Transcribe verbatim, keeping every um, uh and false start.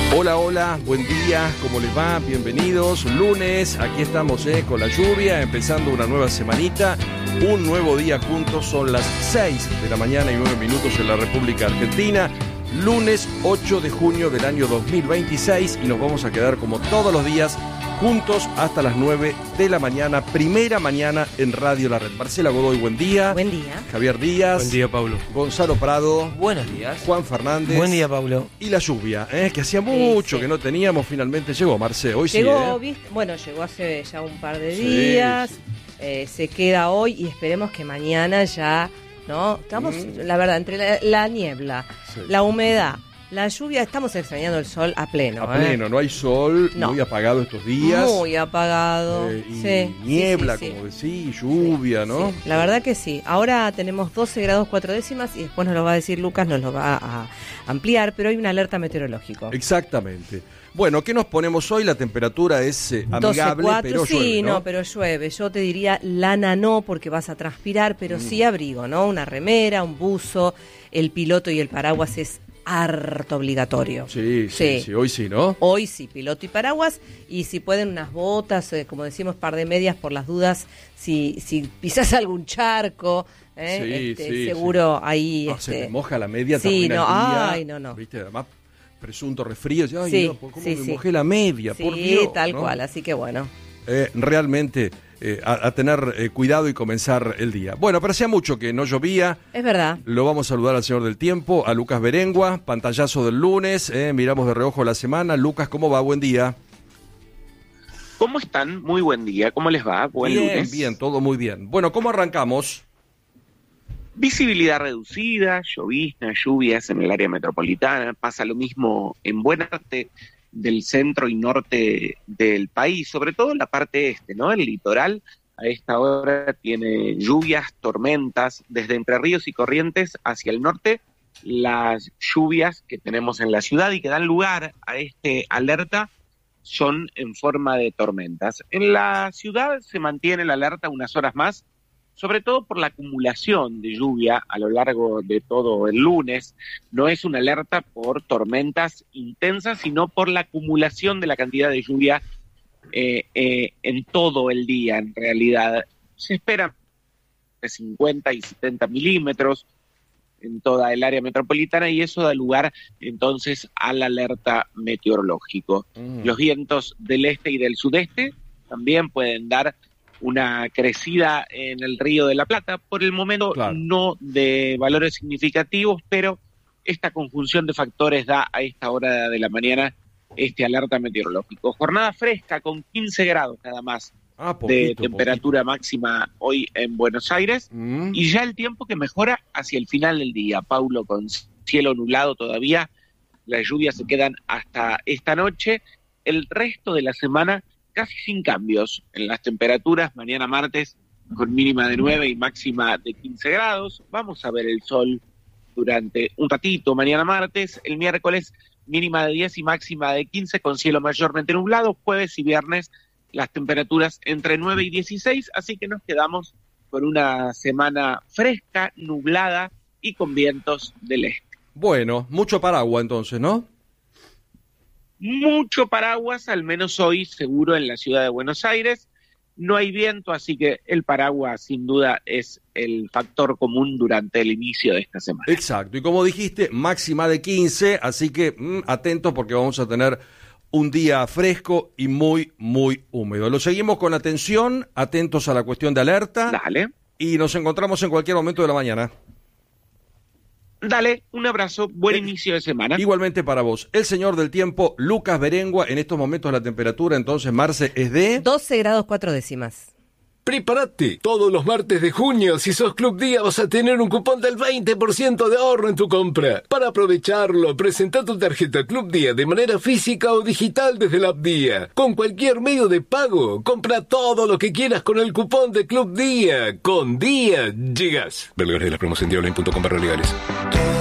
Hola, hola, buen día, ¿cómo les va? Bienvenidos, lunes, aquí estamos eh, con la lluvia, empezando una nueva semanita, un nuevo día juntos, son las seis de la mañana y nueve minutos en la República Argentina, lunes ocho de junio del año dos mil veintiséis y nos vamos a quedar como todos los días juntos hasta las nueve de la mañana, primera mañana en Radio La Red. Marcela Godoy, buen día. Buen día. Javier Díaz. Buen día, Pablo. Gonzalo Prado. Buenos días. Juan Fernández. Buen día, Pablo. Y la lluvia, ¿eh? que hacía mucho sí. que no teníamos, finalmente llegó, Marce. Hoy llegó, sí, ¿eh? ¿viste? Bueno, llegó hace ya un par de Sí, días, sí. Eh, se queda hoy y esperemos que mañana ya, ¿no? Estamos, Mm. la verdad, entre la, la niebla, Sí. la humedad, la lluvia, estamos extrañando el sol a pleno. A pleno, ¿eh? no hay sol, No. muy apagado estos días. Muy apagado. Eh, y sí, niebla, sí, sí, como sí. decís, lluvia, ¿no? Sí, la verdad que sí. Ahora tenemos doce grados cuatro décimas y después nos lo va a decir Lucas, nos lo va a ampliar, pero hay una alerta meteorológica. Exactamente. Bueno, ¿qué nos ponemos hoy? La temperatura es eh, doce, amigable, cuatro, pero sí, llueve, ¿no? no, pero llueve. Yo te diría lana no, porque vas a transpirar, pero Mm. sí abrigo, ¿no? Una remera, un buzo, el piloto y el paraguas es harto obligatorio. Sí, sí, sí, Sí. hoy sí, ¿no? Hoy sí, piloto y paraguas, y si pueden unas botas, eh, como decimos, par de medias por las dudas, si, si pisás algún charco, eh, Sí, este, sí, seguro ahí... No, este, se me moja la media, sí, termina no, el día, ay, no, no. ¿viste? Además, presunto resfrío. Ay, Sí, no, ¿cómo sí, me sí. mojé la media? sí, Por Dios, tal ¿no? cual, así que bueno. Eh, realmente eh, a, a tener eh, cuidado y comenzar el día. Bueno, pero hacía mucho que no llovía. Es verdad. Lo vamos a saludar al señor del tiempo, a Lucas Berengua, pantallazo del lunes, eh, miramos de reojo la semana. Lucas, ¿cómo va? Buen día. ¿Cómo están? Muy buen día. ¿Cómo les va? Buen bien, lunes. bien, todo muy bien. Bueno, ¿cómo arrancamos? Visibilidad reducida, llovizna, lluvias en el área metropolitana. Pasa lo mismo en buena parte del centro y norte del país, sobre todo en la parte este, ¿no? El litoral a esta hora tiene lluvias, tormentas, desde Entre Ríos y Corrientes hacia el norte. Las lluvias que tenemos en la ciudad y que dan lugar a este alerta son en forma de tormentas. En la ciudad se mantiene la alerta unas horas más, sobre todo por la acumulación de lluvia a lo largo de todo el lunes. No es una alerta por tormentas intensas, sino por la acumulación de la cantidad de lluvia eh, eh, en todo el día, en realidad. Se espera de cincuenta y setenta milímetros en toda el área metropolitana y eso da lugar entonces al alerta meteorológico. Mm. Los vientos del este y del sudeste también pueden dar una crecida en el Río de la Plata, por el momento Claro. no de valores significativos, pero esta conjunción de factores da a esta hora de la mañana este alerta meteorológico. Jornada fresca con quince grados nada más Ah, de poquito, temperatura máxima hoy en Buenos Aires, poquito. Mm. y ya el tiempo que mejora hacia el final del día, Paulo, con cielo nublado todavía, las lluvias se quedan hasta esta noche, el resto de la semana casi sin cambios en las temperaturas, mañana martes con mínima de nueve y máxima de quince grados, vamos a ver el sol durante un ratito mañana martes, el miércoles mínima de diez y máxima de quince con cielo mayormente nublado, jueves y viernes las temperaturas entre nueve y dieciséis, así que nos quedamos con una semana fresca, nublada y con vientos del este. Bueno, mucho paraguas entonces, ¿no? Mucho paraguas, al menos hoy seguro en la ciudad de Buenos Aires. No hay viento, así que el paraguas sin duda es el factor común durante el inicio de esta semana. Exacto, y como dijiste, máxima de quince, así que mm, atentos porque vamos a tener un día fresco y muy, muy húmedo. Lo seguimos con atención, atentos a la cuestión de alerta. Dale, Y nos encontramos en cualquier momento de la mañana. dale, un abrazo, buen Eh, inicio de semana. Igualmente para vos. El señor del tiempo, Lucas Berengua, en estos momentos la temperatura, entonces, Marce, es de... doce grados cuatro décimas. Prepárate. Todos los martes de junio, si sos Club Día, vas a tener un cupón del veinte por ciento de ahorro en tu compra. Para aprovecharlo, presenta tu tarjeta Club Día de manera física o digital desde la app Día. Con cualquier medio de pago, compra todo lo que quieras con el cupón de Club Día. Con Día, llegas. Ver de las promos en diablo punto com barra legales.